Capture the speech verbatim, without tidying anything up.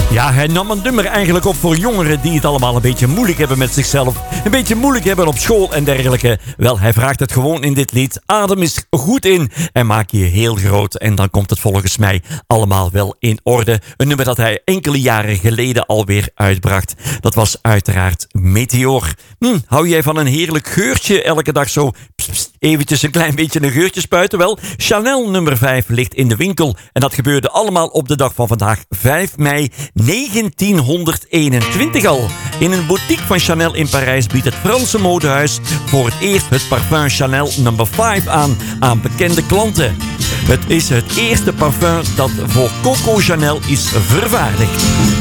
Ja, hij nam een nummer eigenlijk op voor jongeren die het allemaal een beetje moeilijk hebben met zichzelf. Een beetje moeilijk hebben op school en dergelijke. Wel, hij vraagt het gewoon in dit lied. Adem eens goed in en maak je heel groot. En dan komt het volgens mij allemaal wel in orde. Een nummer dat hij enkele jaren geleden alweer uitbracht. Dat was uiteraard Meteor. Hm, hou jij van een heerlijk geurtje elke dag zo... Pst, pst, eventjes een klein beetje een geurtje spuiten? Wel, Chanel nummer vijf ligt in de winkel. En dat gebeurde allemaal op de dag van vandaag, vijf mei negentienhonderdeenentwintig al. In een boutique van Chanel in Parijs biedt het Franse modehuis voor het eerst het parfum Chanel nummer vijf aan aan bekende klanten. Het is het eerste parfum dat voor Coco Chanel is vervaardigd.